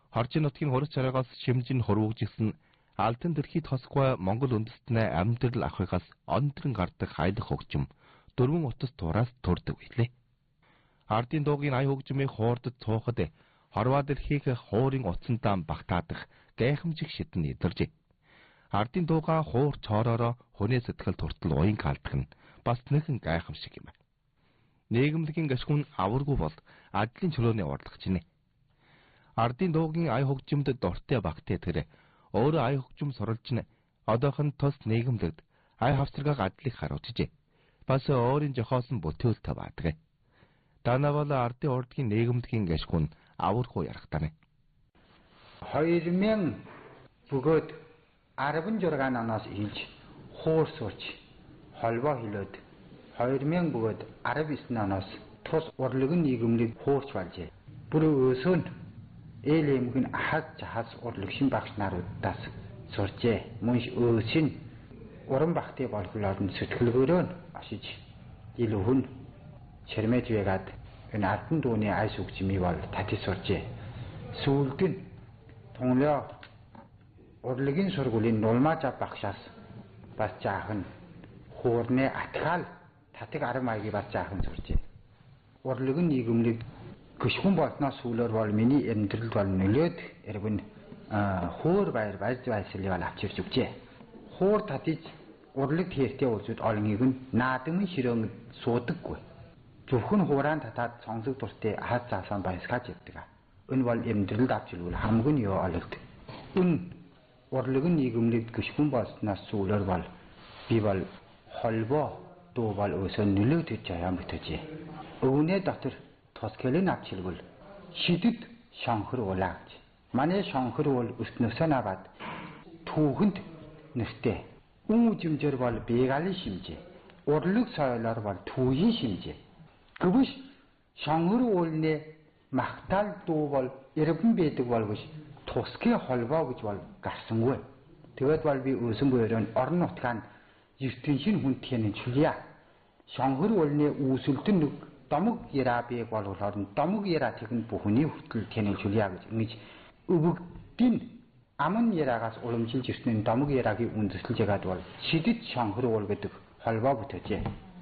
Хоржин нутгийн хурц чараагаас шимжин хурвугжсэн Алтан дэлхий тосгой Монгол үндэстнээ амьдрал ахыгаас ондрон гардаг хайлах хөгжим 4 утас тураас төрдөг билээ. Ардын дуугийн ая хөгжмийг хуурдад цуухад хорвоо дэлхийг хуурын утсандаа багтаадах гайхамшиг шидэн илэржээ. Ардын дууга хуур цоороор хүний сэтгэл туртал уян калдах нь бас нэгэн гайхамшиг юм. Нийгэмлэгийн гашгүн аваргүй бол ажлын чөлөөний урлагч нэ. Ардын дуугийн ая хөгжимд дуртай багтээ тэр өөрөө ая хөгжим суралж н одоохон тус нийгэмлэгд ая хавцаргааг ажлыг харуулжээ. Бас өөрийн зохиосон бүтээлтэй баадаг. Данавал ардын урдгийн нийгэмлэгийн гашгүн аваргүй ярахтаа. 2000 бөгөөд 16 оноос ийж хуур сурч холбоо хилээд 2000 бөгөөд 19 оноос тус урлагийн нийгэмлэг хуурч болжээ. Бүр өсөнд ээл эмгэн ахад жахас урлагшин багш наруудаас сурчээ. Мөн өсин уран багтыг болголоор сэтгэлгөөрөө ашиж илүүн чэрмэж вэгаад энэ ардын дууны айс хөгжмийг бол татиж сурчээ. Сүүлд нь тунлоо урлагийн сургуулийн нулмаажа багшаас бас жаахан хуурны атгаал татыг арга маягийг бас жаахан сурчээ. Урлагийн нийгэмлэг гүшгүн болсноос сүүлээр бол миний амьдралд бол нөлөөд эргэн хуур баяр байсалыг бол авчирч өгчээ. Хуур татиж урлаг тэртээ үзүүд олоныг нь наадмын ширээн суудаггүй. Зөвхөн хуурaan татаад сонсог дуртай хаз заасан баясгаж яддаг. Энэ бол амьдралд авчирвал хамгийн юу ологд. Энэ урлагийн нийгэмлэгд гүшгүн болсноос сүүлээр бол би бол холбоо дуу бол өсөө нөлөөдөж аян бүтэжээ. Өвнөө дотор тоскелын авчирвал шидэд шонхор улаагч. Манай шонхор бол өснөөсөө наваад түүхэнд нэртэй. Үүжимжэр бол бегалын шимжээ. Урлаг соёлоор бол түүхийн шимжээ. Гэвч шонхор уулны магтаал дуу бол эрбэн байдаг болвч тусгийн холбоо гэж бол гарсангүй. Тэгээд бол би өсөн буурын орон нутгаан ертөнцийн шин хүнд тэнэн чүлья. Шонхор уулны үүсэлтэн нэг домог яра бийг болголоор домог яра тэгэн бүхний хүртэл тэнэн чүлья гэж ингэж өвөгдийн аман яраагаас уламжилж ирсэн домог ярагийн үндэслэж ягаад бол шидэд шонхор уул гэдэг холбоо бүтэжээ.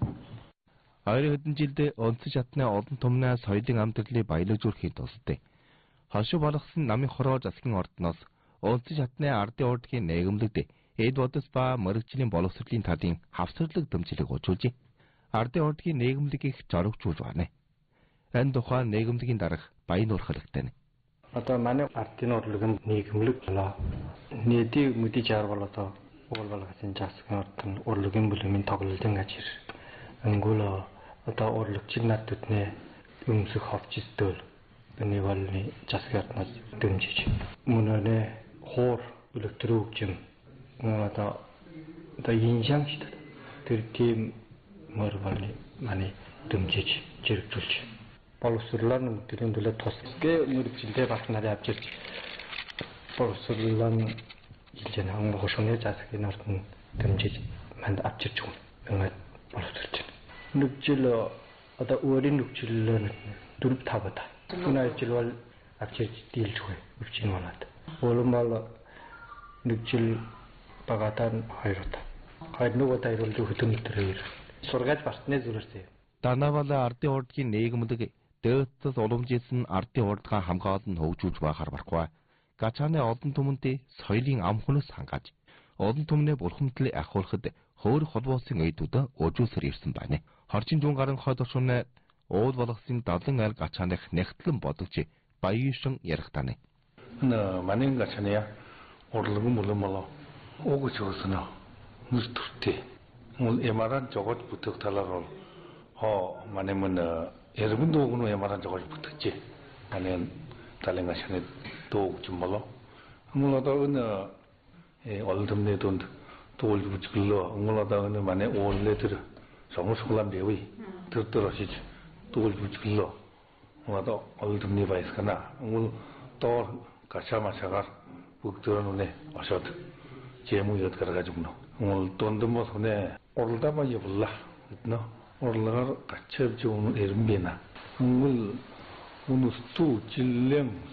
20 хэдэн жилд онцон шатны олон түмнээ соёлын амьдралыг баялагжуулахын тулд хошуу болгосон намын хороо засгийн ордноос онцон шатны ардын урдгийн нийгэмлэгд эд бодос ба мөрөгчлийн боловсролын талын хавцарлаг дэмжлэг учруулжээ. Ардын урдгийн нийгэмлэгийг зоригжуулж байна. Энэ тухай нийгэмлэгийн дарга Баян Нуур хэлэхдээ. Одоо манай ардын урлагийн нийгэмлэг болоо нийтийн мэдээ жаар бол одоо уул болгосон засгийн ордон урлагийн бүлэмийн тоглолтын ажир ангула одоо урлагчид надад нэ өмсөх ховчсдөл энэ болны засгийн ордноос дэмжиж мөнөө хуур электрогжим одоо инжанч тэр тийм мөр болны манай дэмжиж зэрэгжүүлж боловсруулаад нүдлийн төлөө тусгай мөрөгчлөлтэй багш нарын авчирч боловсруулаад жилийн хангах хошууны засгийн ордон дэмжиж манд авчирч байгаа боловсруулж байна. Нүгжил одоо өөрийн нүгжлөө 4-5 удаа. Өнөө жил бол авчирч дийлж буй өвчин болоод. Улмал нүгжил багатан 2 удаа. Хоёр удаа ирүүлж хөтөлмөрөөр сургааж басны зүрхсээ. Данавала ардын урдгийн нийгэмлэг дээдсэл уламжилсан ардын урдгаа хамгаалан хөгжүүлж байхаар барахгүй. Гачааны олон түмэнд соёлын ам хүнс хангааж олон түмнээ бурхамдлыг ахиулахад хөөр холбоосын эйдүүд өжүүлсээр ирсэн байна. Хоржин зүүн гарын хойд орчууны уул болгосын 70 айл гачааных нэгтлэн бодогч Баяшин ярихтааны. Манай гачааны урлагын бүлэм болоо өгч өснө. Нүс төртөө. Мөн ямаран жогож бүтэх талаар бол манай мөн эргэн дуугны ямаран жогож бүтэжээ. Манай талын гачааны дууг юм болоо. Мөн одоо энэ олон түмний дунд туул бүжгэлөө өнгөлөдөө энэ манай ууллээ тэр somoskulan dewi terus tuul bujglo wado all tumni bais kana ungul tor kacha masagar bukturan une asot jemu yot karga jumno ungul tondmo sone orda ba yebulla no orlar kacheb jum erbena ungul unustu chillem